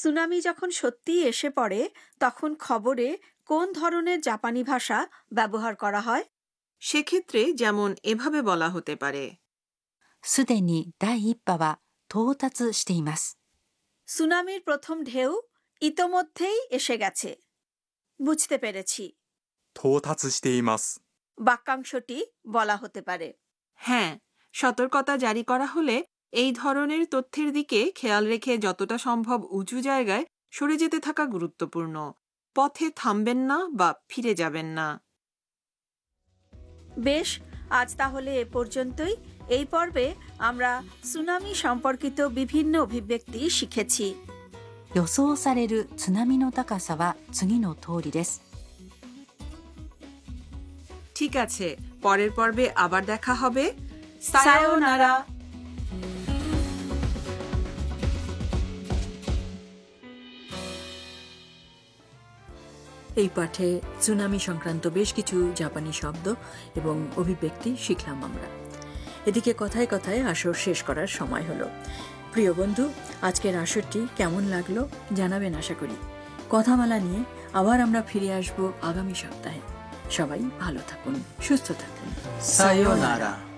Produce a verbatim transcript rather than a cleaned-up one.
Tsunami যখন সত্যিই এসে পড়ে তখন খবরে কোন ধরনের জাপানি ভাষা ব্যবহার করা হয়? সেক্ষেত্রে যেমন এভাবে বলা হতে পারে, すでに第一波は到達しています。 সুনামির প্রথম ঢেউ ইতোমধ্যেই এসে গেছে। বুঝতে পেরেছি। 到達しています。 বাক্যাংশটি বলা হতে পারে। হ্যাঁ, সতর্কতা জারি করা হলে এই ধরনের তথ্যের দিকে খেয়াল রেখে যতটা সম্ভব উঁচু জায়গায় সরে যেতে থাকা গুরুত্বপূর্ণ। পথে থামবেন না বা ফিরে যাবেন না। বেশ, আজ তাহলে এ পর্যন্তই। এই পর্বে আমরা সুনামি সম্পর্কিত বিভিন্ন অভিব্যক্তি শিখেছি। 予想される津波の高さは次の通りです。 ঠিক আছে, পরের পর্বে আবার দেখা হবে। সায়োনারা। এই পাঠে সুনামি সংক্রান্ত বেশ কিছু জাপানি শব্দ এবং অভিব্যক্তি শিখলাম আমরা। এদিকে কথায় কথায় আসর শেষ করার সময় হলো। প্রিয় বন্ধু, আজকের আসরটি কেমন লাগলো জানাবেন আশা করি। কথামালা নিয়ে আবার আমরা ফিরে আসব আগামী সপ্তাহে। সবাই ভালো থাকুন, সুস্থ থাকুন। সায়োনারা।